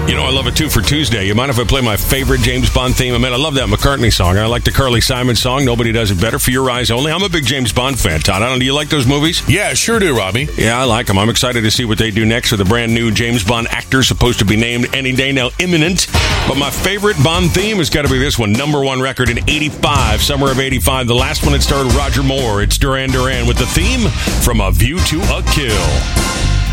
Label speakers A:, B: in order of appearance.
A: You know, I love it too for Tuesday. You mind if I play my favorite James Bond theme? I mean, I love that McCartney song. I like the Carly Simon song, Nobody Does It Better, For Your Eyes Only. I'm a big James Bond fan, Todd. I don't know, do you like those movies?
B: Yeah, sure do, Robbie.
A: Yeah, I like them. I'm excited to see what they do next with the brand new James Bond actor supposed to be named any day now, imminent. But my favorite Bond theme has got to be this one. #1 record in 85, summer of 85. The last one that starred Roger Moore. It's Duran Duran with the theme from A View to a Kill.